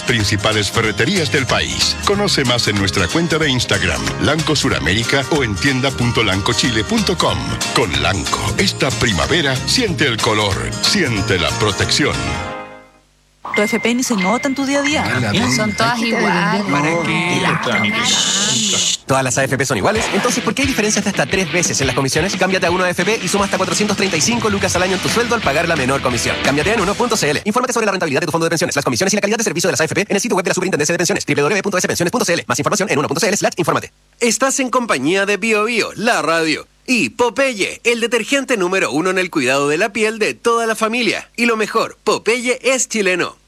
las principales ferreterías del país. Conoce más en nuestra cuenta de Instagram, Lanco Suramérica, o en tienda.lancochile.com. Con Lanco, esta primavera, siente el color, siente la protección. Tu FP ni se nota en tu día a día. Son todas iguales. ¿Para qué? ¿Todas las AFP son iguales? Entonces, ¿por qué hay diferencias de hasta 3 veces en las comisiones? Cámbiate a Uno AFP y suma hasta 435 lucas al año en tu sueldo al pagar la menor comisión. Cámbiate en uno.cl. Infórmate sobre la rentabilidad de tu fondo de pensiones, las comisiones y la calidad de servicio de las AFP en el sitio web de la Superintendencia de Pensiones, www.spensiones.cl. Más información en uno.cl/infórmate. Estás en compañía de BioBio, la radio. Y Popeye, el detergente número 1 en el cuidado de la piel de toda la familia. Y lo mejor, Popeye es chileno.